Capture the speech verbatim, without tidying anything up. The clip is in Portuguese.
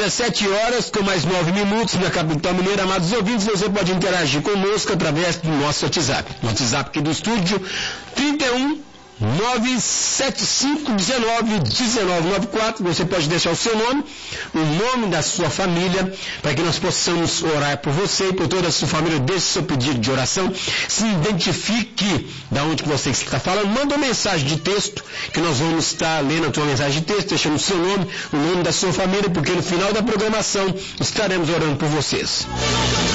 dezessete horas, com mais nove minutos na capital mineira. Amados ouvintes, você pode interagir conosco através do nosso WhatsApp. O WhatsApp aqui do estúdio, trinta e um, nove sete cinco um nove um nove nove quatro. Você pode deixar o seu nome, o nome da sua família, para que nós possamos orar por você e por toda a sua família. Deixe seu pedido de oração, se identifique da onde que você está falando, manda uma mensagem de texto, que nós vamos estar lendo a tua mensagem de texto, deixando o seu nome, o nome da sua família, porque no final da programação estaremos orando por vocês.